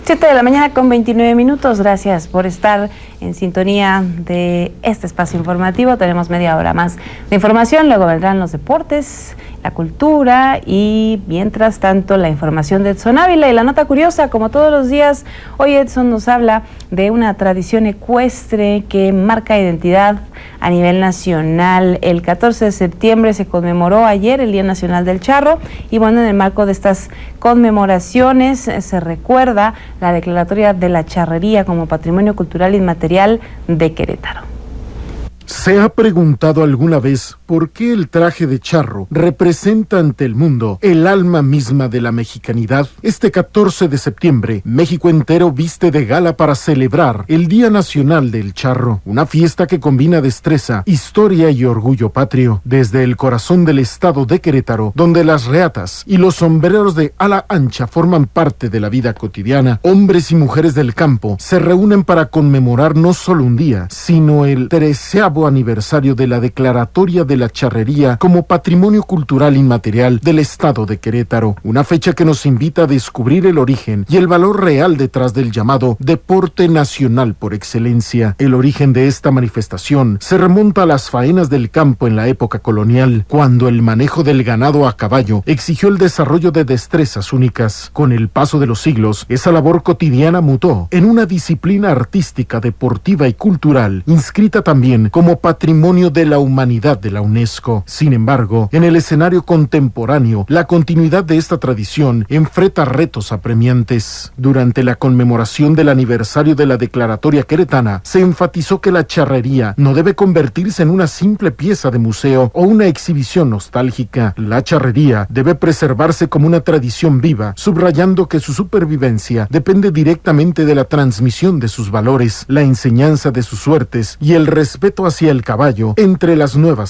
7 de la mañana con 29 minutos. Gracias por estar en sintonía de este espacio informativo. Tenemos media hora más de información, luego vendrán los deportes, la cultura y mientras tanto la información de Edson Ávila y la nota curiosa, como todos los días. Hoy Edson nos habla de una tradición ecuestre que marca identidad a nivel nacional. El 14 de septiembre se conmemoró ayer el Día Nacional del Charro y bueno, en el marco de estas conmemoraciones se recuerda la declaratoria de la charrería como Patrimonio Cultural Inmaterial de Querétaro. ¿Se ha preguntado alguna vez por qué el traje de charro representa ante el mundo el alma misma de la mexicanidad? Este 14 de septiembre, México entero viste de gala para celebrar el Día Nacional del Charro, una fiesta que combina destreza, historia y orgullo patrio. Desde el corazón del estado de Querétaro, donde las reatas y los sombreros de ala ancha forman parte de la vida cotidiana, hombres y mujeres del campo se reúnen para conmemorar no solo un día, sino el 13º aniversario de la declaratoria de la charrería como Patrimonio Cultural Inmaterial del estado de Querétaro, una fecha que nos invita a descubrir el origen y el valor real detrás del llamado deporte nacional por excelencia. El origen de esta manifestación se remonta a las faenas del campo en la época colonial, cuando el manejo del ganado a caballo exigió el desarrollo de destrezas únicas. Con el paso de los siglos, esa labor cotidiana mutó en una disciplina artística, deportiva y cultural, inscrita también como Patrimonio de la Humanidad de la UNESCO. Sin embargo, en el escenario contemporáneo, la continuidad de esta tradición enfrenta retos apremiantes. Durante la conmemoración del aniversario de la declaratoria queretana, se enfatizó que la charrería no debe convertirse en una simple pieza de museo o una exhibición nostálgica. La charrería debe preservarse como una tradición viva, subrayando que su supervivencia depende directamente de la transmisión de sus valores, la enseñanza de sus suertes y el respeto hacia el caballo entre las nuevas